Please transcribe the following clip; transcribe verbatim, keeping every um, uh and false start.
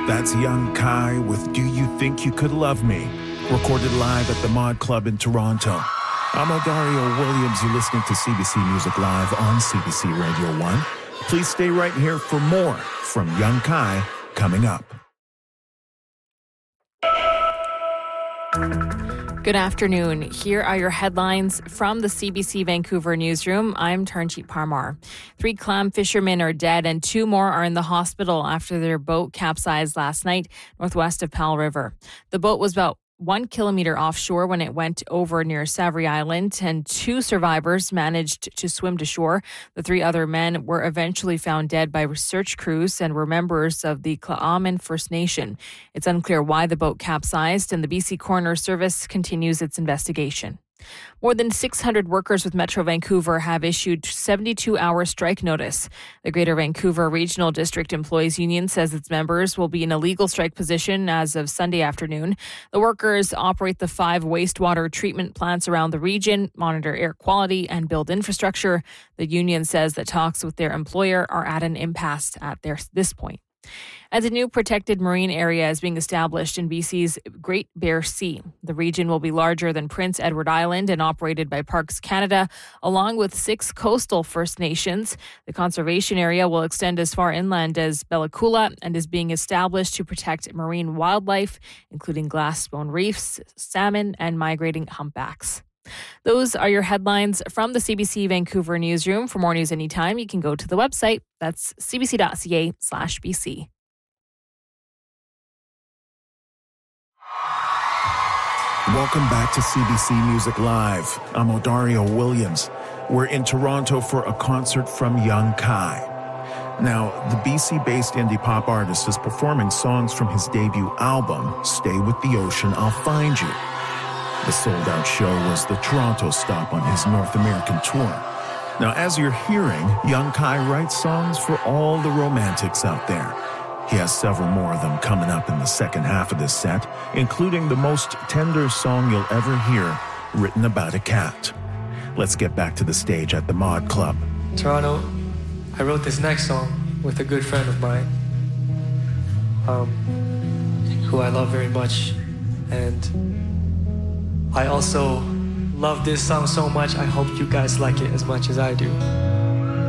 That's Young Kai with Do You Think You Could Love Me? Recorded live at the Mod Club in Toronto. I'm Odario Williams. You're listening to C B C Music Live on C B C Radio one. Please stay right here for more from Young Kai coming up. Good afternoon. Here are your headlines from the C B C Vancouver newsroom. I'm Taranjeet Parmar. Three clam fishermen are dead and two more are in the hospital after their boat capsized last night northwest of Powell River. The boat was about one kilometer offshore when it went over near Savory Island, and two survivors managed to swim to shore. The three other men were eventually found dead by research crews and were members of the Tla'amin First Nation. It's unclear why the boat capsized, and the B C Coroner Service continues its investigation. More than six hundred workers with Metro Vancouver have issued seventy-two hour strike notice. The Greater Vancouver Regional District Employees Union says its members will be in a legal strike position as of Sunday afternoon. The workers operate the five wastewater treatment plants around the region, monitor air quality, and build infrastructure. The union says that talks with their employer are at an impasse at their, this point. As a new protected marine area is being established in B C's Great Bear Sea, the region will be larger than Prince Edward Island and operated by Parks Canada, along with six coastal First Nations. The conservation area will extend as far inland as Bella Coola and is being established to protect marine wildlife, including glassbone reefs, salmon, and migrating humpbacks. Those are your headlines from the C B C Vancouver newsroom. For more news anytime, you can go to the website. That's cbc.ca slash BC. Welcome back to C B C Music Live. I'm Odario Williams. We're in Toronto for a concert from Young Kai. Now, the B C-based indie pop artist is performing songs from his debut album, Stay With the Ocean, I'll Find You. The sold-out show was the Toronto stop on his North American tour. Now, as you're hearing, Young Kai writes songs for all the romantics out there. He has several more of them coming up in the second half of this set, including the most tender song you'll ever hear, written about a cat. Let's get back to the stage at the Mod Club. Toronto, I wrote this next song with a good friend of mine, um, who I love very much, and I also love this song so much. I hope you guys like it as much as I do.